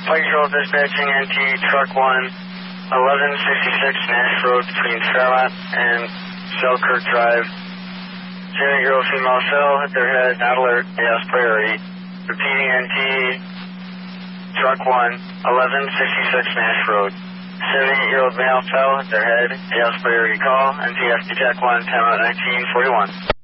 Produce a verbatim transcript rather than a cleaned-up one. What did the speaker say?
Flight control dispatching N T truck one, eleven sixty-six Nash Road between Fairmont and Selkirk Drive. seven-year-old female cell hit their head, not alert, yes, priority. Repeating N T truck one, eleven sixty-six Nash Road. seventy-eight-year-old male fell hit their head, yes, priority call. N T F D check one, ten nineteen forty-one.